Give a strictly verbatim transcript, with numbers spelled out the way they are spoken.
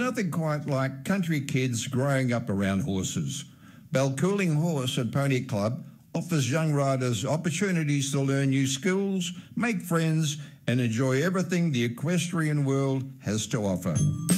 nothing quite like country kids growing up around horses. Balcooling Horse at Pony Club offers young riders opportunities to learn new skills, make friends and enjoy everything the equestrian world has to offer.